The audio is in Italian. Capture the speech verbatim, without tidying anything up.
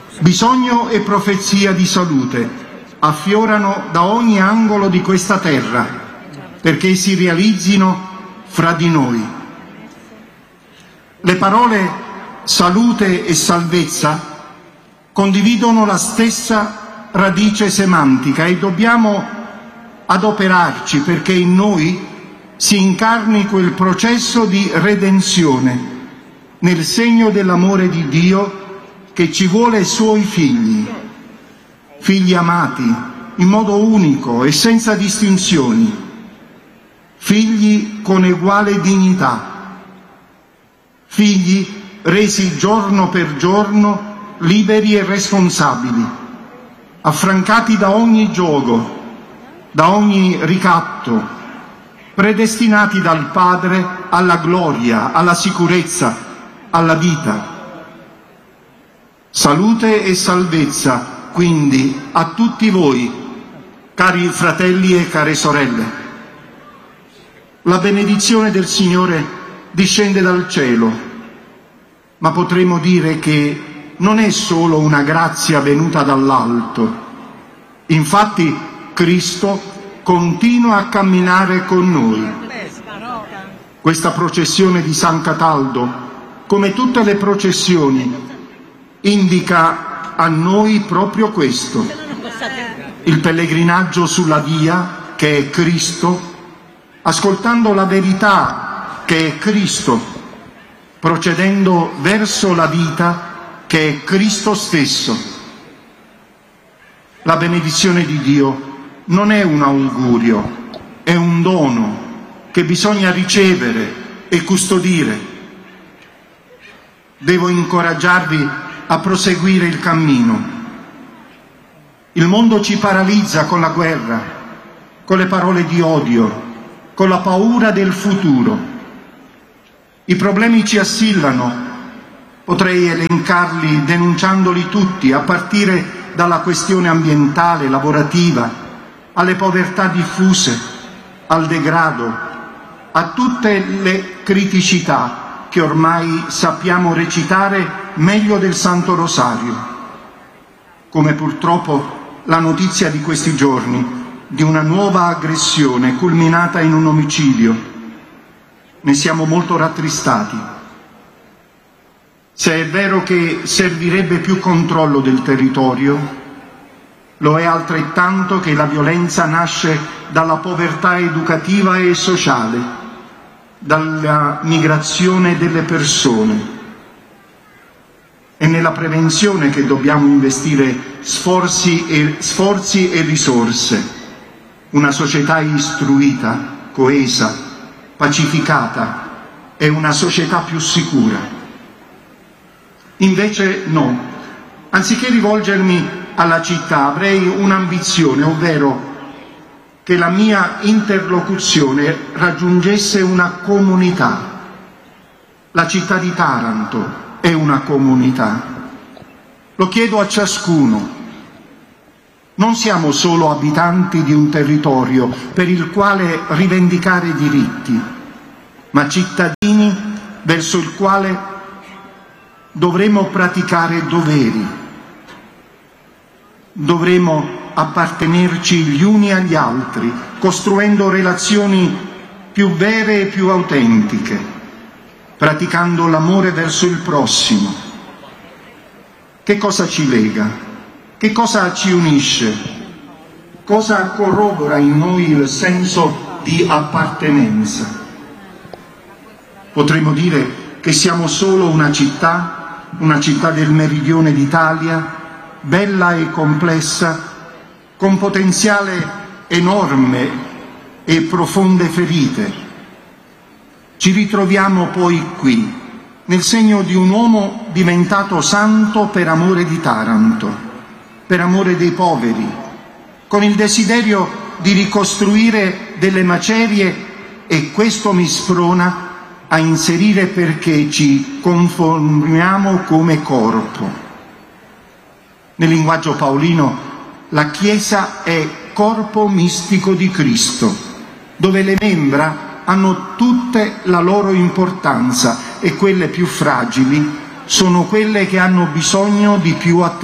Bisogno e profezia di salute affiorano da ogni angolo di questa terra perché si realizzino fra di noi. Le parole salute e salvezza condividono la stessa radice semantica e dobbiamo adoperarci perché in noi si incarni quel processo di redenzione nel segno dell'amore di Dio che ci vuole suoi figli, figli amati in modo unico e senza distinzioni, figli con uguale dignità, figli resi giorno per giorno liberi e responsabili, affrancati da ogni giogo, da ogni ricatto, predestinati dal Padre alla gloria, alla sicurezza, alla vita. Salute e salvezza quindi a tutti voi, cari fratelli e care sorelle. La benedizione del Signore discende dal cielo, ma potremmo dire che non è solo una grazia venuta dall'alto. Infatti Cristo continua a camminare con noi. Questa processione di San Cataldo, come tutte le processioni, indica a noi proprio questo: il pellegrinaggio sulla via che è Cristo, ascoltando la verità che è Cristo, procedendo verso la vita che è Cristo stesso. La benedizione di Dio non è un augurio, è un dono che bisogna ricevere e custodire. Devo incoraggiarvi a proseguire il cammino. Il mondo ci paralizza con la guerra, con le parole di odio, con la paura del futuro. I problemi ci assillano, potrei elencarli denunciandoli tutti, a partire dalla questione ambientale, lavorativa, alle povertà diffuse, al degrado, a tutte le criticità che ormai sappiamo recitare meglio del Santo Rosario, come purtroppo la notizia di questi giorni di una nuova aggressione culminata in un omicidio. Ne siamo molto rattristati. Se è vero che servirebbe più controllo del territorio, lo è altrettanto che la violenza nasce dalla povertà educativa e sociale, dalla migrazione delle persone. È nella prevenzione che dobbiamo investire sforzi e, sforzi e risorse. Una società istruita, coesa, pacificata è una società più sicura. Invece no, anziché rivolgermi alla città avrei un'ambizione, ovvero che la mia interlocuzione raggiungesse una comunità. La città di Taranto è una comunità. Lo chiedo a ciascuno. Non siamo solo abitanti di un territorio per il quale rivendicare diritti, ma cittadini verso il quale dovremo praticare doveri. Dovremo appartenerci gli uni agli altri, costruendo relazioni più vere e più autentiche, praticando l'amore verso il prossimo. Che cosa ci lega? Che cosa ci unisce? Cosa corrobora in noi il senso di appartenenza? Potremmo dire che siamo solo una città, una città del meridione d'Italia, bella e complessa, con potenziale enorme e profonde ferite. Ci ritroviamo poi qui, nel segno di un uomo diventato santo per amore di Taranto, per amore dei poveri, con il desiderio di ricostruire delle macerie, e questo mi sprona a inserire perché ci conformiamo come corpo. Nel linguaggio paolino la Chiesa è corpo mistico di Cristo, dove le membra hanno tutte la loro importanza e quelle più fragili sono quelle che hanno bisogno di più attenzione.